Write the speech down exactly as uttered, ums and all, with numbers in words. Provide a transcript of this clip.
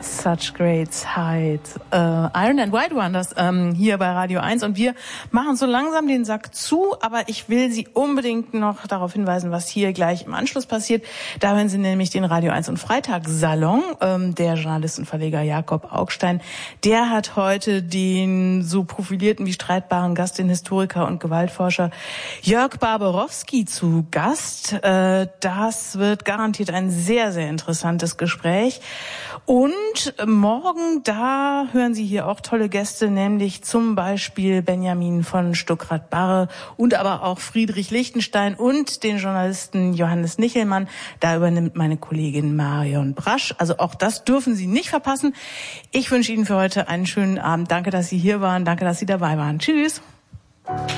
Such Great Heights. Äh, Iron and White waren das ähm, hier bei Radio eins. Und wir machen so langsam den Sack zu, aber ich will Sie unbedingt noch darauf hinweisen, was hier gleich im Anschluss passiert. Da hören Sie nämlich den Radio eins und Freitagssalon. Ähm, der Journalist und Verleger Jakob Augstein, der hat heute den so profilierten wie streitbaren Gast, den Historiker und Gewaltforscher Jörg Barbarowski zu Gast. Äh, das wird garantiert ein sehr, sehr interessantes Gespräch. Und morgen, da hören Sie hier auch tolle Gäste, nämlich zum Beispiel Benjamin von Stuckrad-Barre und aber auch Friedrich Lichtenstein und den Journalisten Johannes Nichelmann. Da übernimmt meine Kollegin Marion Brasch. Also auch das dürfen Sie nicht verpassen. Ich wünsche Ihnen für heute einen schönen Abend. Danke, dass Sie hier waren. Danke, dass Sie dabei waren. Tschüss.